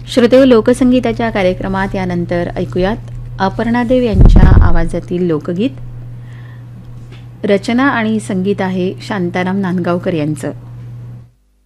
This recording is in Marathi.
श्रोतेहो, लोकसंगीताच्या कार्यक्रमात यानंतर ऐकूयात अपर्णादेव यांच्या आवाजातील लोकगीत. रचना आणि संगीत आहे शांताराम नांदगावकर यांचं.